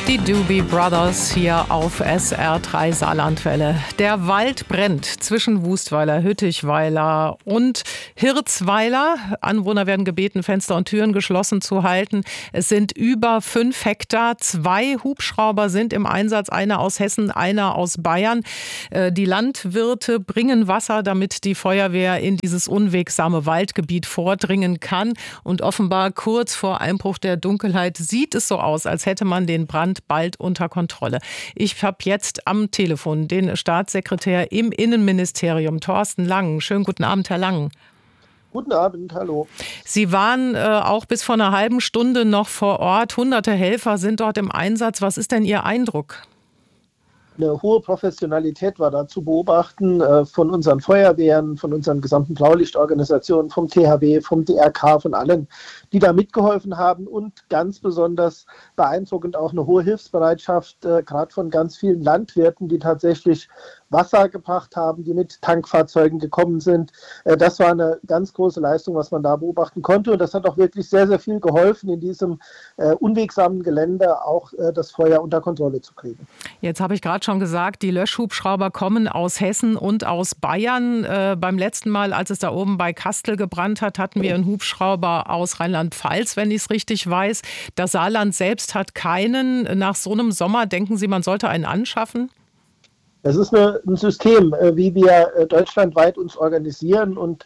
Die Doobie Brothers hier auf SR3 Saarlandwelle. Der Wald brennt zwischen Wustweiler, Hüttichweiler und Hirzweiler. Anwohner werden gebeten, Fenster und Türen geschlossen zu halten. Es sind über 5 Hektar. 2 Hubschrauber sind im Einsatz, einer aus Hessen, einer aus Bayern. Die Landwirte bringen Wasser, damit die Feuerwehr in dieses unwegsame Waldgebiet vordringen kann. Und offenbar kurz vor Einbruch der Dunkelheit sieht es so aus, als hätte man den Brand bald unter Kontrolle. Ich habe jetzt am Telefon den Staatssekretär im Innenministerium, Thorsten Lang. Schönen guten Abend, Herr Lang. Guten Abend, hallo. Sie waren auch bis vor einer halben Stunde noch vor Ort. Hunderte Helfer sind dort im Einsatz. Was ist denn Ihr Eindruck? Eine hohe Professionalität war da zu beobachten von unseren Feuerwehren, von unseren gesamten Blaulichtorganisationen, vom THW, vom DRK, von allen, die da mitgeholfen haben, und ganz besonders beeindruckend auch eine hohe Hilfsbereitschaft, gerade von ganz vielen Landwirten, die tatsächlich Wasser gebracht haben, die mit Tankfahrzeugen gekommen sind. Das war eine ganz große Leistung, was man da beobachten konnte, und das hat auch wirklich sehr, sehr viel geholfen, in diesem unwegsamen Gelände auch das Feuer unter Kontrolle zu kriegen. Jetzt habe ich gerade schon gesagt, die Löschhubschrauber kommen aus Hessen und aus Bayern. Beim letzten Mal, als es da oben bei Kastel gebrannt hat, hatten wir einen Hubschrauber aus Rheinland-Pfalz, wenn ich es richtig weiß. Das Saarland selbst hat keinen. Nach so einem Sommer denken Sie, man sollte einen anschaffen? Es ist ein System, wie wir deutschlandweit uns organisieren, und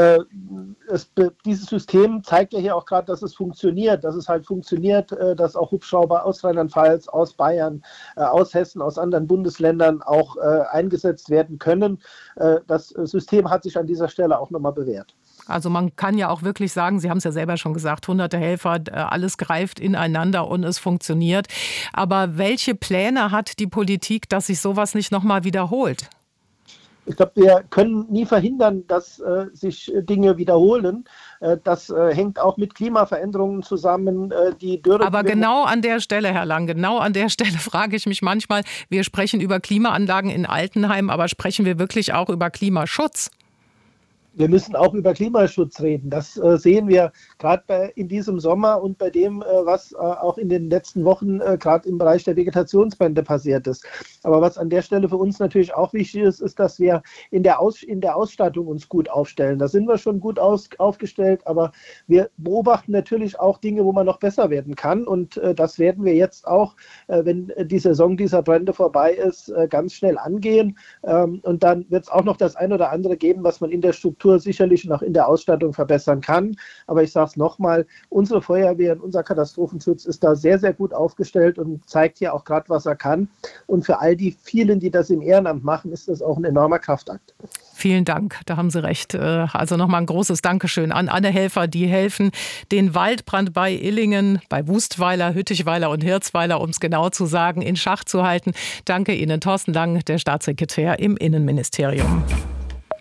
dieses System zeigt ja hier auch gerade, dass es funktioniert, dass auch Hubschrauber aus Rheinland-Pfalz, aus Bayern, aus Hessen, aus anderen Bundesländern auch eingesetzt werden können. Das System hat sich an dieser Stelle auch nochmal bewährt. Also man kann ja auch wirklich sagen, Sie haben es ja selber schon gesagt, hunderte Helfer, alles greift ineinander und es funktioniert. Aber welche Pläne hat die Politik, dass sich sowas nicht nochmal wiederholt? Ich glaube, wir können nie verhindern, dass sich Dinge wiederholen. Das hängt auch mit Klimaveränderungen zusammen. Die Dürre. Aber genau an der Stelle, Herr Lang, genau an der Stelle frage ich mich manchmal, wir sprechen über Klimaanlagen in Altenheim, aber sprechen wir wirklich auch über Klimaschutz? Wir müssen auch über Klimaschutz reden. Das sehen wir gerade in diesem Sommer und bei dem, was auch in den letzten Wochen gerade im Bereich der Vegetationsbrände passiert ist. Aber was an der Stelle für uns natürlich auch wichtig ist, ist, dass wir in der Ausstattung uns gut aufstellen. Da sind wir schon gut aufgestellt, aber wir beobachten natürlich auch Dinge, wo man noch besser werden kann. Und das werden wir jetzt auch, wenn die Saison dieser Brände vorbei ist, ganz schnell angehen. Und dann wird es auch noch das ein oder andere geben, was man in der Struktur sicherlich noch in der Ausstattung verbessern kann. Aber ich sage es nochmal, unsere Feuerwehr und unser Katastrophenschutz ist da sehr, sehr gut aufgestellt und zeigt hier auch gerade, was er kann. Und für all die vielen, die das im Ehrenamt machen, ist das auch ein enormer Kraftakt. Vielen Dank, da haben Sie recht. Also nochmal ein großes Dankeschön an alle Helfer, die helfen, den Waldbrand bei Illingen, bei Wustweiler, Hüttichweiler und Hirzweiler, um es genau zu sagen, in Schach zu halten. Danke Ihnen, Thorsten Lang, der Staatssekretär im Innenministerium.